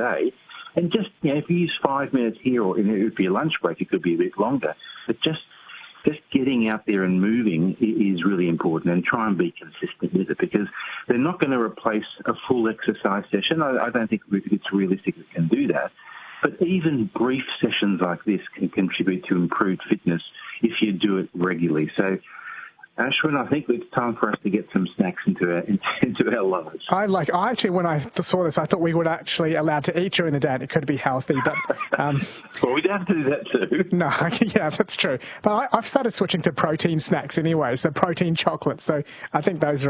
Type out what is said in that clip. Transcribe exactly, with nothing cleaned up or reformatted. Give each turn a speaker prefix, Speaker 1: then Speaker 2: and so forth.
Speaker 1: day. And just, you know, if you use five minutes here or if your lunch break, it could be a bit longer. But just just getting out there and moving is really important, and try and be consistent with it, because they're not going to replace a full exercise session. I, I don't think it's realistic it can do that. But even brief sessions like this can contribute to improved fitness if you do it regularly. So, Ashwin, I think it's time for us to get some snacks into our, into our lives.
Speaker 2: I like. I actually, when I saw this, I thought we were actually allowed to eat during the day, and it could be healthy. But um,
Speaker 1: well, we don't have to do that too.
Speaker 2: No, yeah, that's true. But I, I've started switching to protein snacks anyway, so protein chocolates. So I think those are